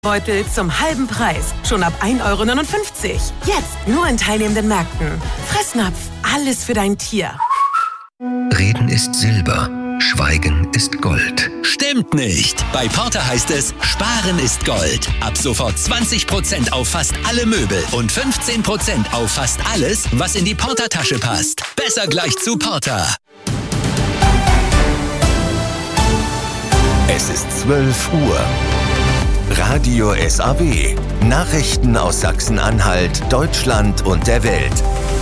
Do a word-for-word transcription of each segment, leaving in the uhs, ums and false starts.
Beutel zum halben Preis. Schon ab ein Euro neunundfünfzig. Jetzt nur in teilnehmenden Märkten. Fressnapf, alles für dein Tier. Reden ist Silber, Schweigen ist Gold. Stimmt nicht. Bei Porter heißt es, Sparen ist Gold. Ab sofort zwanzig Prozent auf fast alle Möbel und fünfzehn Prozent auf fast alles, was in die Porter-Tasche passt. Besser gleich zu Porter. Es ist zwölf Uhr. Radio S A W. Nachrichten aus Sachsen-Anhalt, Deutschland und der Welt.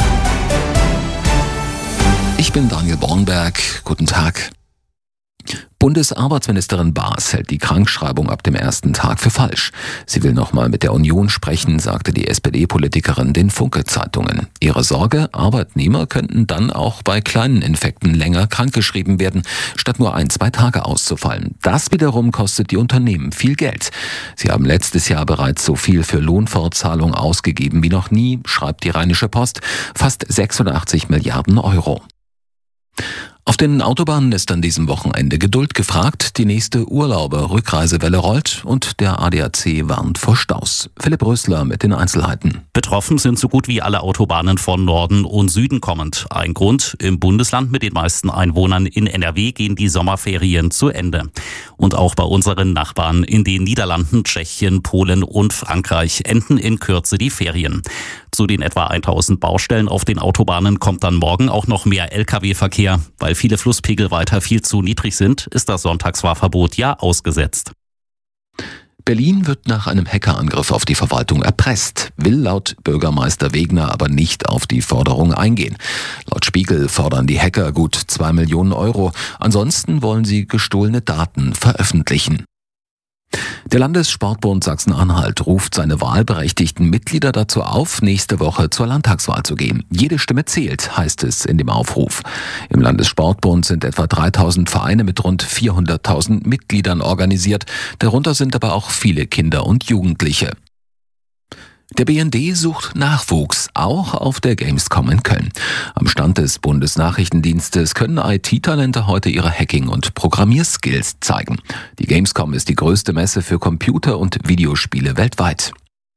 Ich bin Daniel Bornberg. Guten Tag. Bundesarbeitsministerin Baas hält die Krankschreibung ab dem ersten Tag für falsch. Sie will nochmal mit der Union sprechen, sagte die S P D-Politikerin den Funke-Zeitungen. Ihre Sorge, Arbeitnehmer könnten dann auch bei kleinen Infekten länger krankgeschrieben werden, statt nur ein, zwei Tage auszufallen. Das wiederum kostet die Unternehmen viel Geld. Sie haben letztes Jahr bereits so viel für Lohnfortzahlung ausgegeben wie noch nie, schreibt die Rheinische Post, fast sechsundachtzig Milliarden Euro. Auf den Autobahnen ist an diesem Wochenende Geduld gefragt. Die nächste Urlauber-Rückreisewelle rollt und der A D A C warnt vor Staus. Philipp Rösler mit den Einzelheiten. Betroffen sind so gut wie alle Autobahnen von Norden und Süden kommend. Ein Grund: im Bundesland mit den meisten Einwohnern in N R W gehen die Sommerferien zu Ende. Und auch bei unseren Nachbarn in den Niederlanden, Tschechien, Polen und Frankreich enden in Kürze die Ferien. Zu den etwa tausend Baustellen auf den Autobahnen kommt dann morgen auch noch mehr L K W-Verkehr. Weil viele Flusspegel weiter viel zu niedrig sind, ist das Sonntagsfahrverbot ja ausgesetzt. Berlin wird nach einem Hackerangriff auf die Verwaltung erpresst, will laut Bürgermeister Wegner aber nicht auf die Forderung eingehen. Laut Spiegel fordern die Hacker gut zwei Millionen Euro. Ansonsten wollen sie gestohlene Daten veröffentlichen. Der Landessportbund Sachsen-Anhalt ruft seine wahlberechtigten Mitglieder dazu auf, nächste Woche zur Landtagswahl zu gehen. Jede Stimme zählt, heißt es in dem Aufruf. Im Landessportbund sind etwa dreitausend Vereine mit rund vierhunderttausend Mitgliedern organisiert. Darunter sind aber auch viele Kinder und Jugendliche. Der B N D sucht Nachwuchs, auch auf der Gamescom in Köln. Am Stand des Bundesnachrichtendienstes können I T-Talente heute ihre Hacking- und Programmierskills zeigen. Die Gamescom ist die größte Messe für Computer- und Videospiele weltweit.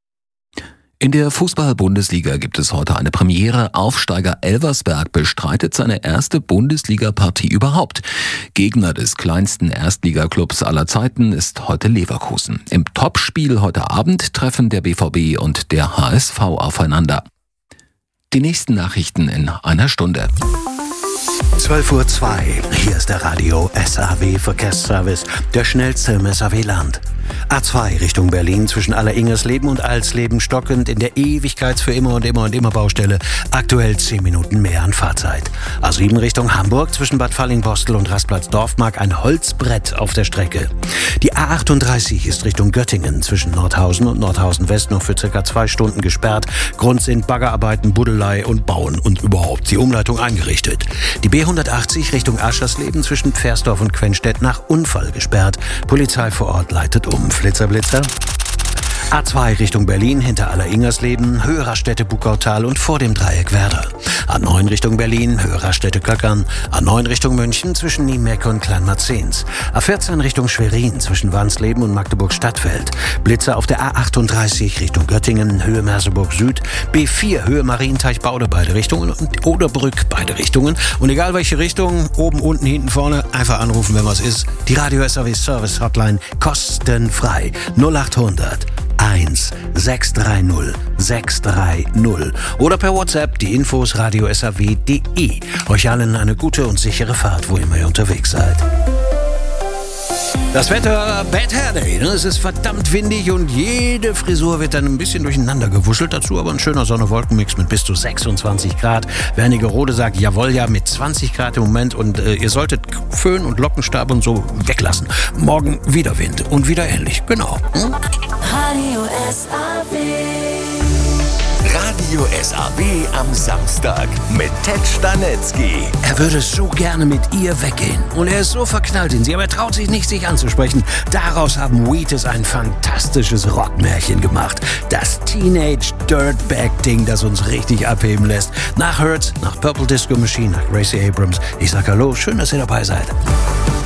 In der Fußball-Bundesliga gibt es heute eine Premiere. Aufsteiger Elversberg bestreitet seine erste Bundesliga-Partie überhaupt. Gegner des kleinsten Erstligaklubs aller Zeiten ist heute Leverkusen. Im Topspiel heute Abend treffen der B V B und der H S V aufeinander. Die nächsten Nachrichten in einer Stunde. zwölf Uhr zwei. Hier ist der Radio S A W Verkehrsservice, der schnellste im S A W-Land. A zwei Richtung Berlin zwischen Alleringersleben und Alsleben stockend in der Ewigkeits für immer und immer und immer Baustelle. Aktuell zehn Minuten mehr an Fahrzeit. A sieben Richtung Hamburg zwischen Bad Fallingbostel und Rastplatz Dorfmark ein Holzbrett auf der Strecke. Die A achtunddreißig ist Richtung Göttingen zwischen Nordhausen und Nordhausen West noch für circa zwei Stunden gesperrt. Grund sind Baggerarbeiten, Buddelei und Bauen und überhaupt die Umleitung eingerichtet. Die B hundertachtzig Richtung Aschersleben zwischen Pfersdorf und Quenstedt nach Unfall gesperrt. Polizei vor Ort leitet um. Flitzer, Blitzer. A zwei Richtung Berlin hinter Alleringersleben, Höhe Raststätte Buckautal und vor dem Dreieck Werder. A neun Richtung Berlin, Höhe Raststätte Köckern. A neun Richtung München zwischen Niemeck und Kleinmarzens. A vierzehn Richtung Schwerin zwischen Wansleben und Magdeburg-Stadtfeld. Blitzer auf der A achtunddreißig Richtung Göttingen, Höhe Merseburg Süd. B vier Höhe Marienteich-Baude beide Richtungen und Oderbrück beide Richtungen. Und egal welche Richtung, oben, unten, hinten, vorne, einfach anrufen, wenn was ist. Die Radio S A W Service Hotline kostenfrei. null achthundert eins sechs drei null sechs drei null oder per WhatsApp die Infos radio s a w punkt de. Euch allen eine gute und sichere Fahrt, wo immer ihr unterwegs seid. Das Wetter, Bad Hair Day, ne? Es ist verdammt windig und jede Frisur wird dann ein bisschen durcheinander gewuschelt. Dazu aber ein schöner Sonne-Wolken-Mix mit bis zu sechsundzwanzig Grad. Wernigerode sagt, jawohl, ja, mit zwanzig Grad im Moment und äh, ihr solltet Föhn und Lockenstab und so weglassen. Morgen wieder Wind und wieder ähnlich, genau. Hm? Radio S A W. Radio S A W am Samstag mit Ted Stanetzky. Er würde so gerne mit ihr weggehen. Und er ist so verknallt in sie, aber er traut sich nicht, sich anzusprechen. Daraus haben Wheatus ein fantastisches Rockmärchen gemacht. Das Teenage-Dirtbag-Ding, das uns richtig abheben lässt. Nach Hurts, nach Purple Disco Machine, nach Gracie Abrams. Ich sag Hallo, schön, dass ihr dabei seid.